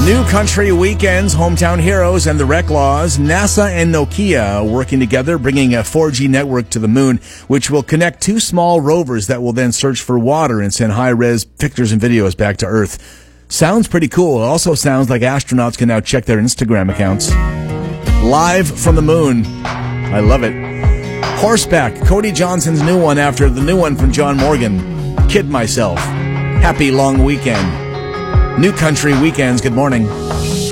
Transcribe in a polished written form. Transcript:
New Country Weekends, Hometown Heroes, and the Reclaws. NASA and Nokia are working together, bringing a 4G network to the moon, which will connect two small rovers that will then search for water and send high-res pictures and videos back to Earth. Sounds pretty cool. It also sounds like astronauts can now check their Instagram accounts. Live from the moon. I love it. Horseback, Cody Johnson's new one after the new one from John Morgan. Kid Myself. Happy long weekend. New Country Weekends, good morning.